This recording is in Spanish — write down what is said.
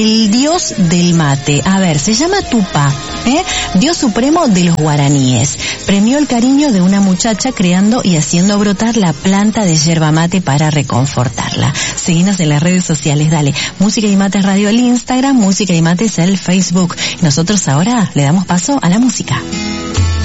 El dios del mate, a ver, se llama Tupá, dios supremo de los guaraníes. Premió el cariño de una muchacha creando y haciendo brotar la planta de yerba mate para reconfortarla. Seguinos en las redes sociales, dale. Música y Mates Radio el Instagram, Música y Mates el Facebook. Nosotros ahora le damos paso a la música.